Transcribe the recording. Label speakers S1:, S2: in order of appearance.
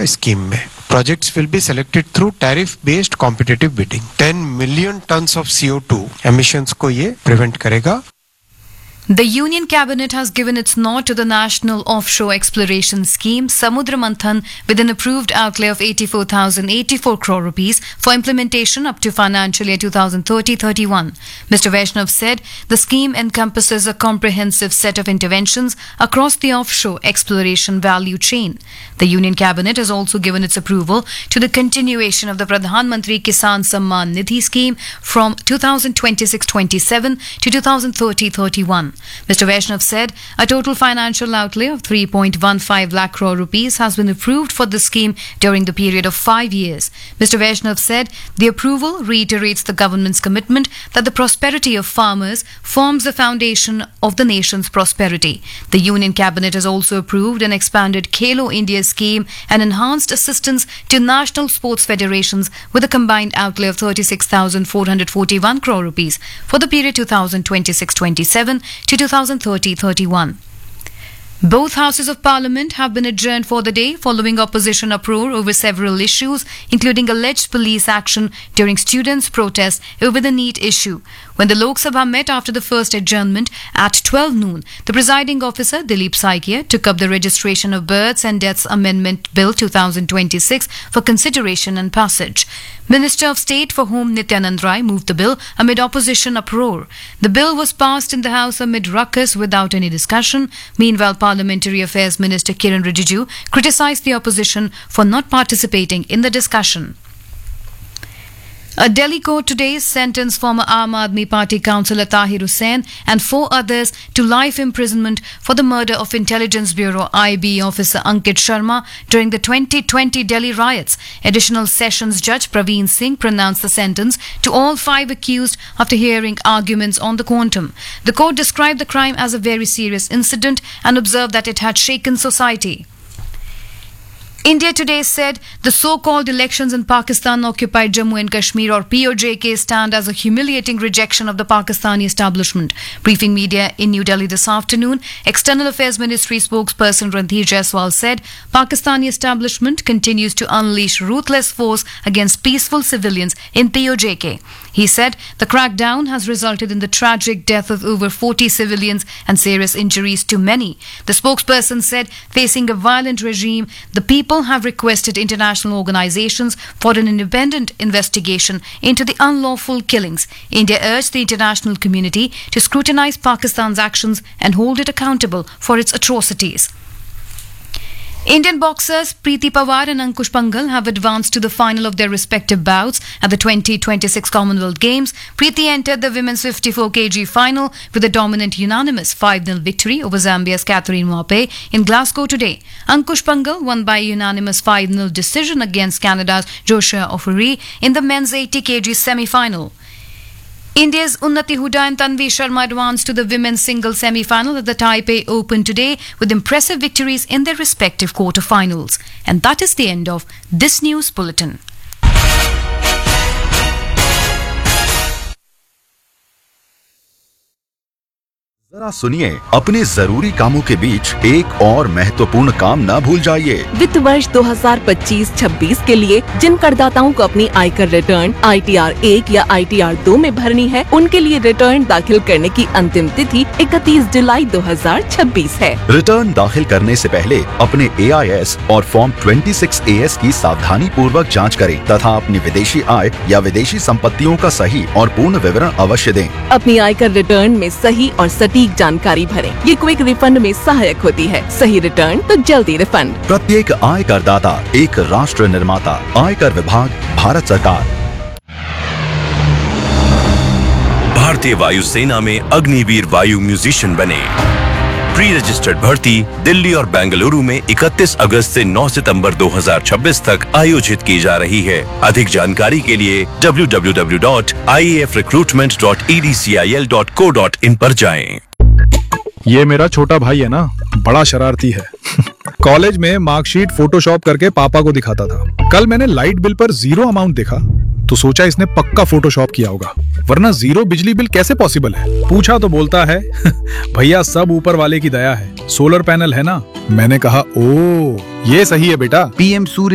S1: Scheme में। Projects will be selected through tariff-based competitive bidding. 10 million tons of CO2 emissions को ये prevent करेगा।
S2: The Union Cabinet has given its nod to the National Offshore Exploration Scheme, Samudra Manthan, with an approved outlay of 84,084 crore rupees for implementation up to financial year 2030-31. Mr. Vaishnav said the scheme encompasses a comprehensive set of interventions across the offshore exploration value chain. The Union Cabinet has also given its approval to the continuation of the Pradhan Mantri Kisan Samman Nidhi scheme from 2026-27 to 2030-31. Mr. Vaishnav said a total financial outlay of 3.15 lakh crore rupees has been approved for the scheme during the period of 5 years. Mr. Vaishnav said the approval reiterates the government's commitment that the prosperity of farmers forms the foundation of the nation's prosperity. The Union Cabinet has also approved an expanded Khelo India scheme and enhanced assistance to national sports federations with a combined outlay of 36,441 crore rupees for the period 2026-27 to 2030-31. Both houses of parliament have been adjourned for the day following opposition uproar over several issues, including alleged police action during students' protests over the NEET issue. When the Lok Sabha met after the first adjournment at 12 noon, the presiding officer, Dilip Saikia, took up the Registration of Births and Deaths Amendment Bill 2026 for consideration and passage. Minister of State for Home Nityanand Rai moved the bill amid opposition uproar. The bill was passed in the House amid ruckus without any discussion. Meanwhile, Parliamentary Affairs Minister Kiran Rijiju criticised the opposition for not participating in the discussion. A Delhi court today sentenced former Aam Aadmi Party councillor Tahir Hussain and 4 others to life imprisonment for the murder of Intelligence Bureau IB officer Ankit Sharma during the 2020 Delhi riots. Additional Sessions Judge Praveen Singh pronounced the sentence to all 5 accused after hearing arguments on the quantum. The court described the crime as a very serious incident and observed that it had shaken society. India today said the so-called elections in Pakistan-occupied Jammu and Kashmir or POJK stand as a humiliating rejection of the Pakistani establishment. Briefing media in New Delhi this afternoon, External Affairs Ministry spokesperson Randhir Jaiswal said Pakistani establishment continues to unleash ruthless force against peaceful civilians in POJK. He said the crackdown has resulted in the tragic death of over 40 civilians and serious injuries to many. The spokesperson said facing a violent regime, the people have requested international organizations for an independent investigation into the unlawful killings. India urged the international community to scrutinize Pakistan's actions and hold it accountable for its atrocities. Indian boxers Preeti Pawar and Ankush Pangal have advanced to the final of their respective bouts at the 2026 Commonwealth Games. Preeti entered the women's 54 kg final with a dominant unanimous 5-0 victory over Zambia's Catherine Mwape in Glasgow today. Ankush Pangal won by a unanimous 5-0 decision against Canada's Joshua Ofori in the men's 80 kg semi-final. India's Unnati Huda and Tanvi Sharma advanced to the women's singles semi-final at the Taipei Open today with impressive victories in their respective quarter-finals. And that is the end of this news bulletin.
S3: जरा सुनिए, अपने जरूरी कामों के बीच एक और महत्वपूर्ण काम न भूल जाइए।
S4: वित्त वर्ष 2025-26 के लिए जिन करदाताओं को अपनी आयकर रिटर्न ITR 1 या ITR 2 में भरनी है, उनके लिए रिटर्न दाखिल करने की अंतिम तिथि 31 जुलाई 2026 है।
S3: रिटर्न दाखिल करने से पहले अपने AIS और फॉर्म 26AS की सावधानी पूर्वक जाँच करें तथा अपनी विदेशी आय या विदेशी संपत्तियों का सही और पूर्ण विवरण अवश्य दें।
S4: अपनी आयकर रिटर्न में सही और सटीक जानकारी भरें। ये क्विक रिफंड में सहायक होती है। सही रिटर्न तो जल्दी रिफंड।
S3: प्रत्येक आयकर दाता एक राष्ट्र निर्माता। आयकर विभाग, भारत सरकार।
S5: भारतीय वायुसेना में अग्निवीर वायु म्यूजिशियन बने। प्री रजिस्टर्ड भर्ती दिल्ली और बेंगलुरु में 31 अगस्त से 9 सितंबर 2026 तक आयोजित की जा रही है। अधिक जानकारी के लिए www.iafrecruitment.edcil.co.in पर जाएं।
S6: ये मेरा छोटा भाई है ना, बड़ा शरारती है। कॉलेज में मार्कशीट फोटोशॉप करके पापा को दिखाता था। कल मैंने लाइट बिल पर 0 अमाउंट देखा तो सोचा इसने पक्का फोटोशॉप किया होगा, वरना 0 बिजली बिल कैसे पॉसिबल है। पूछा तो बोलता है भैया सब ऊपर वाले की दया है, सोलर पैनल है ना। मैंने कहा ओ ये सही है बेटा।
S7: PM सूर्य